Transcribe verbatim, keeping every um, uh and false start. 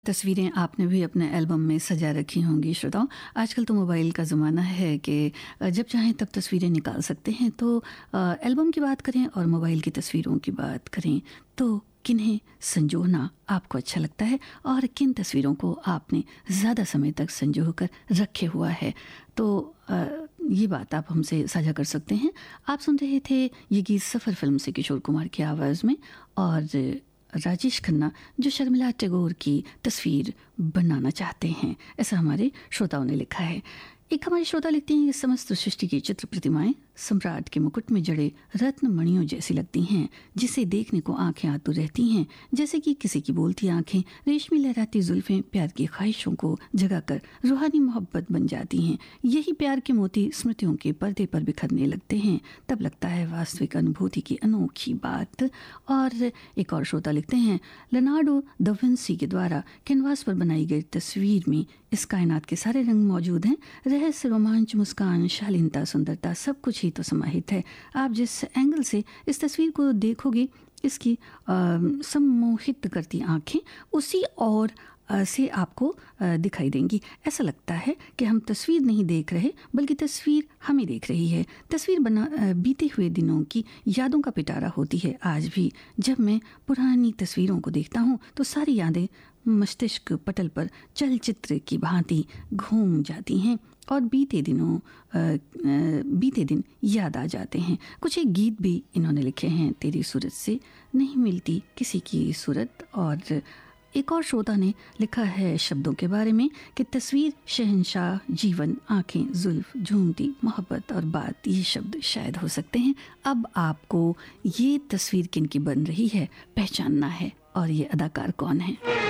तस्वीरें आपने भी अपने एल्बम में सजा रखी होंगी श्रोताओं। आजकल तो मोबाइल का ज़माना है कि जब चाहें तब तस्वीरें निकाल सकते हैं। तो एल्बम की बात करें और मोबाइल की तस्वीरों की बात करें तो किन्हें संजोना आपको अच्छा लगता है और किन तस्वीरों को आपने ज़्यादा समय तक संजो कर रखे हुआ है, तो ये बात आप हमसे साझा कर सकते हैं। आप सुन रहे थे ये गीत सफ़र फिल्म से किशोर कुमार की आवाज़ में, और राजेश खन्ना जो शर्मिला टैगोर की तस्वीर बनाना चाहते हैं, ऐसा हमारे श्रोताओं ने लिखा है। एक हमारे श्रोता लिखते हैं कि समस्त सृष्टि की चित्र प्रतिमाएं सम्राट के मुकुट में जड़े रत्न मणियों जैसी लगती हैं, जिसे देखने को आंखें आतुर रहती हैं, जैसे कि किसी की बोलती आंखें, रेशमी लहराती जुल्फें प्यार की ख्वाहिशों को जगाकर रूहानी मोहब्बत बन जाती हैं। यही प्यार के मोती स्मृतियों के पर्दे पर बिखरने लगते हैं, तब लगता है वास्तविक अनुभूति की अनोखी बात। और एक और श्रोता लिखते हैं, लियोनार्डो दा विंसी के द्वारा कैनवास पर बनाई गई तस्वीर में इस कायनात के सारे रंग मौजूद हैं। रहस्य, रोमांच, मुस्कान, शालीनता, सुंदरता, सब कुछ ही तो समाहित है। आप जिस एंगल से इस तस्वीर को देखोगे, इसकी सम्मोहित करती आंखें उसी और से आपको दिखाई देंगी। ऐसा लगता है कि हम तस्वीर नहीं देख रहे बल्कि तस्वीर हमें देख रही है। तस्वीर बना बीते हुए दिनों की यादों का पिटारा होती है। आज भी जब मैं पुरानी तस्वीरों को देखता हूँ तो सारी यादें मस्तिष्क पटल पर चलचित्र की भांति घूम जाती हैं और बीते दिनों आ, आ, बीते दिन याद आ जाते हैं। कुछ एक गीत भी इन्होंने लिखे हैं, तेरी सूरत से नहीं मिलती किसी की सूरत। और एक और श्रोता ने लिखा है शब्दों के बारे में कि तस्वीर, शहंशाह, जीवन, आंखें, जुल्फ, झूमती मोहब्बत और बात, ये शब्द शायद हो सकते हैं। अब आपको ये तस्वीर किन की बन रही है पहचानना है, और ये अदाकार कौन है।